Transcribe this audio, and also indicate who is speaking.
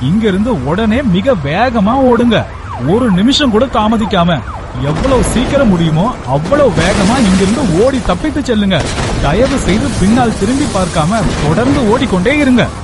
Speaker 1: இங்கிருந்து உடனே மிக வேகமா ஓடுங்க. ஒரு நிமிஷம் கூட தாமதிக்காம எவ்வளவு சீக்கிரம் முடியுமோ அவ்வளவு வேகமா இங்கிருந்து ஓடி தப்பித்து செல்லுங்க. தயவு செய்து பின்னால் திரும்பி பார்க்காம தொடர்ந்து ஓடிக்கொண்டே இருங்க.